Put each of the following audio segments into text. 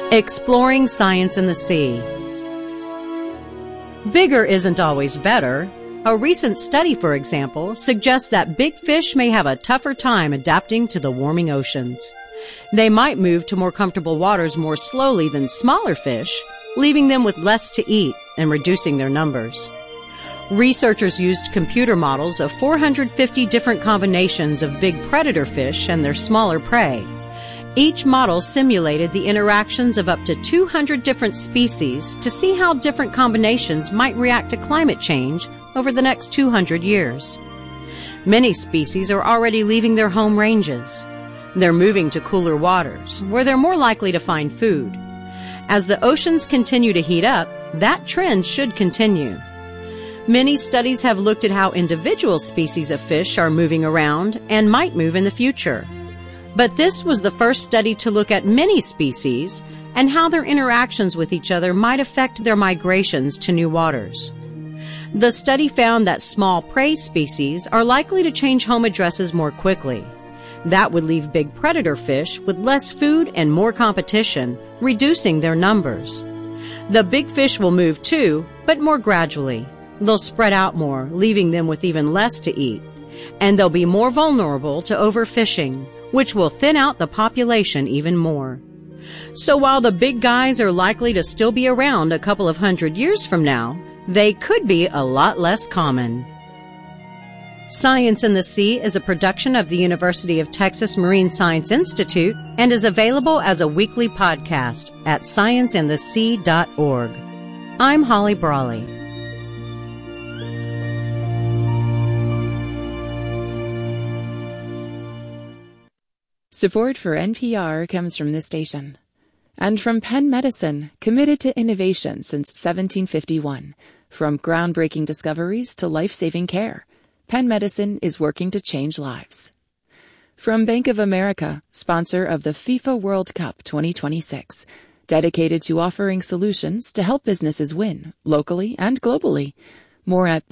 Exploring science in the sea. Bigger isn't always better. A recent study, for example, suggests that big fish may have a tougher time adapting to the warming oceans. They might move to more comfortable waters more slowly than smaller fish, leaving them with less to eat and reducing their numbers. Researchers used computer models of 450 different combinations of big predator fish and their smaller prey. Each model simulated the interactions of up to 200 different species to see how different combinations might react to climate change over the next 200 years. Many species are already leaving their home ranges. They're moving to cooler waters, where they're more likely to find food. As the oceans continue to heat up, that trend should continue. Many studies have looked at how individual species of fish are moving around and might move in the future. But this was the first study to look at many species and how their interactions with each other might affect their migrations to new waters. The study found that small prey species are likely to change home addresses more quickly. That would leave big predator fish with less food and more competition, reducing their numbers. The big fish will move too, but more gradually. They'll spread out more, leaving them with even less to eat. And they'll be more vulnerable to overfishing, which will thin out the population even more. So while the big guys are likely to still be around a couple of hundred years from now, they could be a lot less common. Science in the Sea is a production of the University of Texas Marine Science Institute and is available as a weekly podcast at scienceinthesea.org. I'm Holly Brawley. Support for NPR comes from this station. And from Penn Medicine, committed to innovation since 1751. From groundbreaking discoveries to life-saving care, Penn Medicine is working to change lives. From Bank of America, sponsor of the FIFA World Cup 2026, dedicated to offering solutions to help businesses win, locally and globally. More at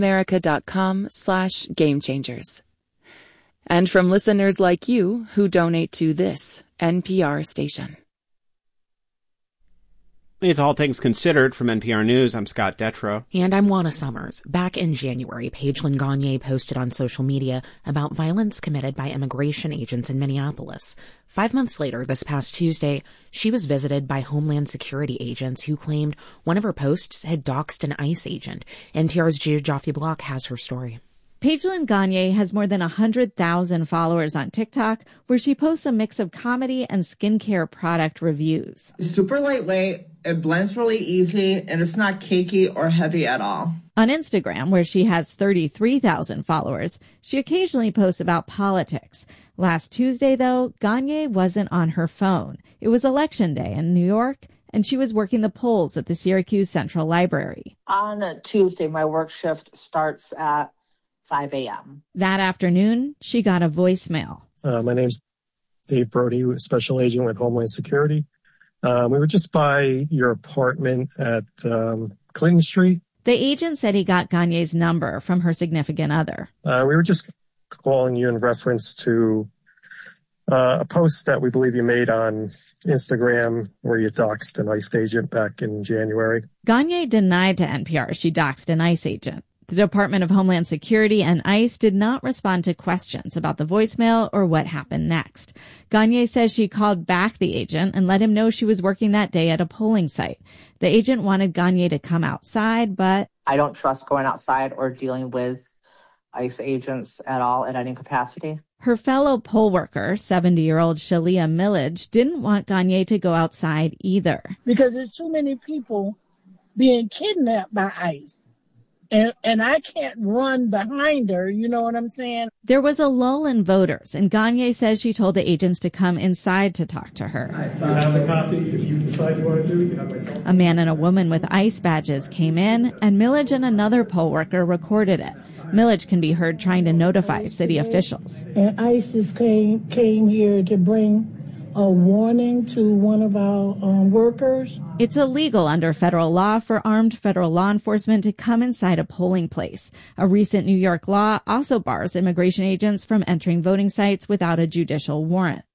bankofamerica.com/gamechangers. And from listeners like you who donate to this NPR station. It's All Things Considered from NPR News. I'm Scott Detrow. And I'm Juana Summers. Back in January, Pagelyn Gagne posted on social media about violence committed by immigration agents in Minneapolis. 5 months later, this past Tuesday, she was visited by Homeland Security agents who claimed one of her posts had doxed an ICE agent. NPR's Gia Joffe-Block has her story. Pagelyn Gagne has more than 100,000 followers on TikTok, where she posts a mix of comedy and skincare product reviews. It's super lightweight, it blends really easy, and it's not cakey or heavy at all. On Instagram, where she has 33,000 followers, she occasionally posts about politics. Last Tuesday, though, Gagne wasn't on her phone. It was Election Day in New York, and she was working the polls at the Syracuse Central Library. On a Tuesday, my work shift starts at 5 a.m. That afternoon, she got a voicemail. My name's Dave Brody, Special Agent with Homeland Security. We were just by your apartment at Clinton Street. The agent said he got Gagne's number from her significant other. We were just calling you in reference to a post that we believe you made on Instagram where you doxed an ICE agent back in January. Gagne denied to NPR she doxed an ICE agent. The Department of Homeland Security and ICE did not respond to questions about the voicemail or what happened next. Gagne says she called back the agent and let him know she was working that day at a polling site. The agent wanted Gagne to come outside, but I don't trust going outside or dealing with ICE agents at all in any capacity. Her fellow poll worker, 70-year-old Shalia Millage, didn't want Gagne to go outside either. Because there's too many people being kidnapped by ICE. And I can't run behind her, you know what I'm saying? There was a lull in voters, and Gagne says she told the agents to come inside to talk to her. You have the copy if you decide you want to do it. You have my cell phone. A man and a woman with ICE badges came in, and Millage and another poll worker recorded it. Millage can be heard trying to notify city officials. And ISIS came here to bring a warning to one of our workers. It's illegal under federal law for armed federal law enforcement to come inside a polling place. A recent New York law also bars immigration agents from entering voting sites without a judicial warrant.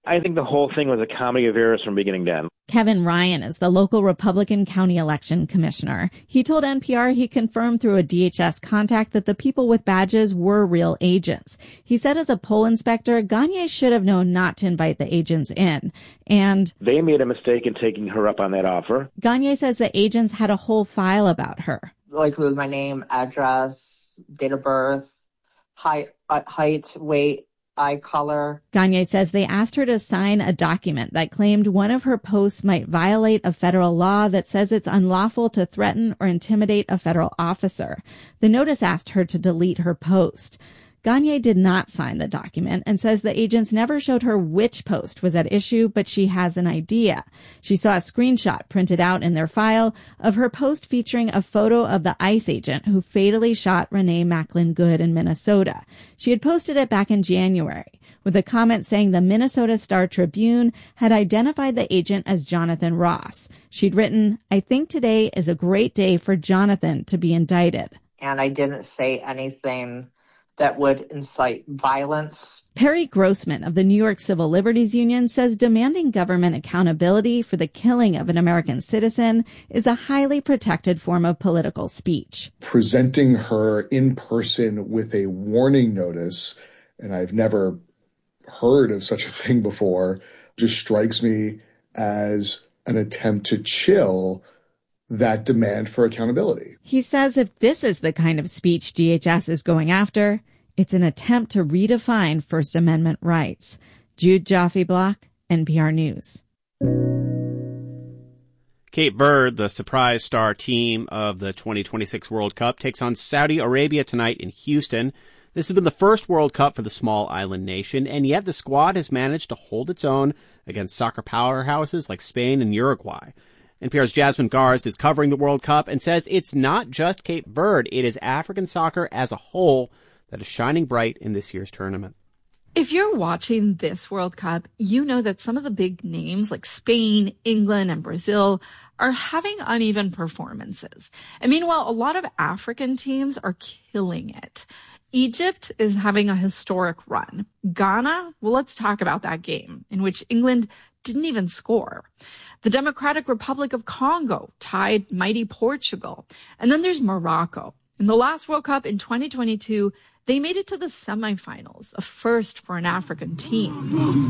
I think the whole thing was a comedy of errors from beginning to end. Kevin Ryan is the local Republican county election commissioner. He told NPR he confirmed through a DHS contact that the people with badges were real agents. He said as a poll inspector, Gagne should have known not to invite the agents in. And they made a mistake in taking her up on that offer. Gagne says the agents had a whole file about her. Like with my name, address, date of birth, height, weight, eye color. Gagne says they asked her to sign a document that claimed one of her posts might violate a federal law that says it's unlawful to threaten or intimidate a federal officer. The notice asked her to delete her post. Gagne did not sign the document and says the agents never showed her which post was at issue, but she has an idea. She saw a screenshot printed out in their file of her post featuring a photo of the ICE agent who fatally shot Renee Macklin Good in Minnesota. She had posted it back in January with a comment saying the Minnesota Star-Tribune had identified the agent as Jonathan Ross. She'd written, "I think today is a great day for Jonathan to be indicted." And I didn't say anything that would incite violence. Perry Grossman of the New York Civil Liberties Union says demanding government accountability for the killing of an American citizen is a highly protected form of political speech. Presenting her in person with a warning notice, and I've never heard of such a thing before, just strikes me as an attempt to chill that demand for accountability. He says if this is the kind of speech DHS is going after, it's an attempt to redefine First Amendment rights. Jude Jaffe-Block, NPR News. Cape Verde, the surprise star team of the 2026 World Cup, takes on Saudi Arabia tonight in Houston. This has been the first World Cup for the small island nation, and yet the squad has managed to hold its own against soccer powerhouses like Spain and Uruguay. NPR's Jasmine Garsd is covering the World Cup and says it's not just Cape Verde, it is African soccer as a whole that is shining bright in this year's tournament. If you're watching this World Cup, you know that some of the big names like Spain, England, and Brazil are having uneven performances. And meanwhile, a lot of African teams are killing it. Egypt is having a historic run. Ghana, well, let's talk about that game in which England didn't even score. The Democratic Republic of Congo tied mighty Portugal. And then there's Morocco. In the last World Cup in 2022, they made it to the semifinals, a first for an African team.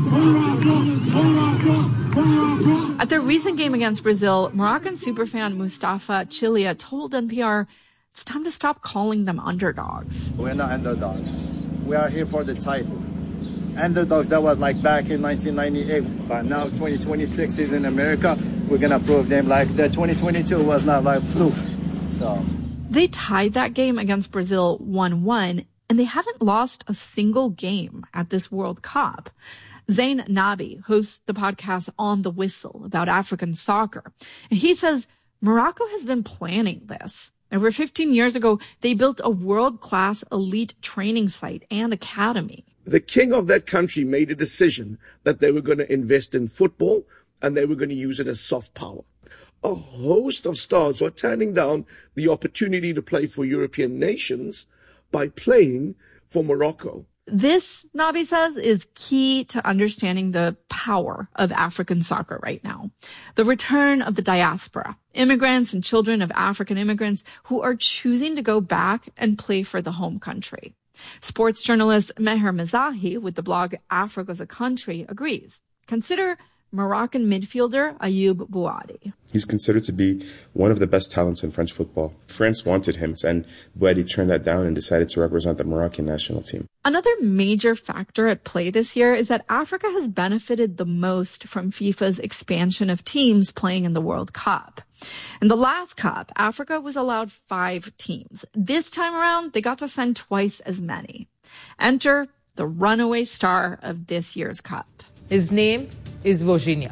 At their recent game against Brazil, Moroccan superfan Mustafa Chilia told NPR, it's time to stop calling them underdogs. We're not underdogs. We are here for the title. Underdogs, that was like back in 1998, but now 2026 is in America. We're gonna prove them like the 2022 was not like fluke. So they tied that game against Brazil 1-1, and they haven't lost a single game at this World Cup. Zain Nabi hosts the podcast On the Whistle about African soccer, and he says Morocco has been planning this. Over 15 years ago, they built a world-class elite training site and academy. The king of that country made a decision that they were going to invest in football and they were going to use it as soft power. A host of stars are turning down the opportunity to play for European nations by playing for Morocco. This, Nabi says, is key to understanding the power of African soccer right now. The return of the diaspora, immigrants and children of African immigrants who are choosing to go back and play for the home country. Sports journalist Meher Mezahi with the blog Africa's a Country agrees. Consider Moroccan midfielder Ayoub Bouadi. He's considered to be one of the best talents in French football. France wanted him, and Bouadi turned that down and decided to represent the Moroccan national team. Another major factor at play this year is that Africa has benefited the most from FIFA's expansion of teams playing in the World Cup. In the last Cup, Africa was allowed 5 teams. This time around, they got to send twice as many. Enter the runaway star of this year's Cup. His name is Vozinha.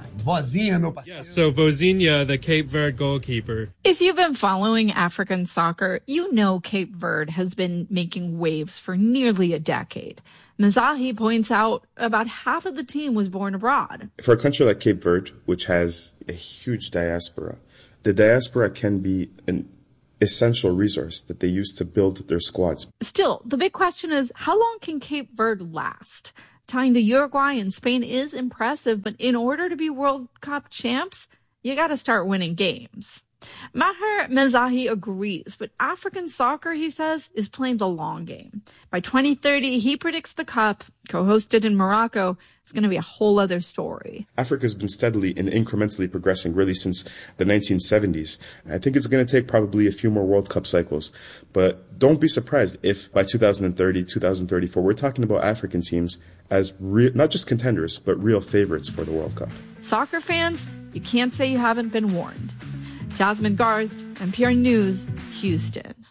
Yes, so Vozinha, the Cape Verde goalkeeper. If you've been following African soccer, you know Cape Verde has been making waves for nearly a decade. Mezahi points out about half of the team was born abroad. For a country like Cape Verde, which has a huge diaspora, the diaspora can be an essential resource that they use to build their squads. Still, the big question is, how long can Cape Verde last? Tying to Uruguay and Spain is impressive, but in order to be World Cup champs, you got to start winning games. Maher Mezahi agrees, but African soccer, he says, is playing the long game. By 2030, he predicts the Cup, co-hosted in Morocco, is going to be a whole other story. Africa's been steadily and incrementally progressing really since the 1970s. I think it's going to take probably a few more World Cup cycles. But don't be surprised if by 2030, 2034, we're talking about African teams as not just contenders, but real favorites for the World Cup. Soccer fans, you can't say you haven't been warned. Jasmine Garst, NPR News, Houston.